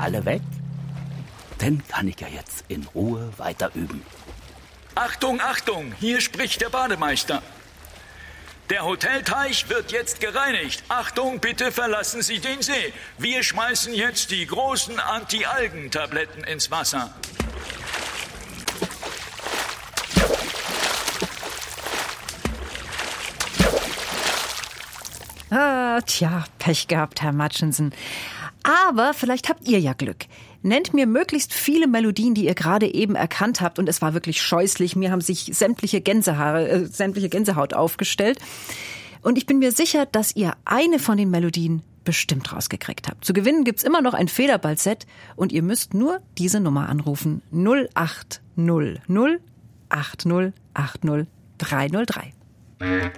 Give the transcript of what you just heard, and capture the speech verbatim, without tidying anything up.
alle weg? Dann kann ich ja jetzt in Ruhe weiter üben. Achtung, Achtung, hier spricht der Bademeister. Der Hotelteich wird jetzt gereinigt. Achtung, bitte verlassen Sie den See. Wir schmeißen jetzt die großen Anti-Algen-Tabletten ins Wasser. Ah, tja, Pech gehabt, Herr Matschensen. Aber vielleicht habt ihr ja Glück. Nennt mir möglichst viele Melodien, die ihr gerade eben erkannt habt. Und es war wirklich scheußlich. Mir haben sich sämtliche Gänsehaare, äh, sämtliche Gänsehaut aufgestellt. Und ich bin mir sicher, dass ihr eine von den Melodien bestimmt rausgekriegt habt. Zu gewinnen gibt's immer noch ein Federball-Set. Und ihr müsst nur diese Nummer anrufen. null acht null null acht null acht null drei null drei.